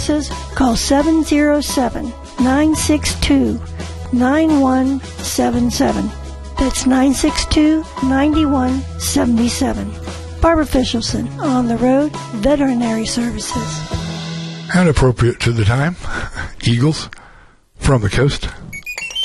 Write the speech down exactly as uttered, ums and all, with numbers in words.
Call seven oh seven, nine six two, nine one seven seven. That's nine six two, nine one seven seven. Barbara Fischelson, On the Road Veterinary Services. And appropriate to the time, Eagles from the Coast.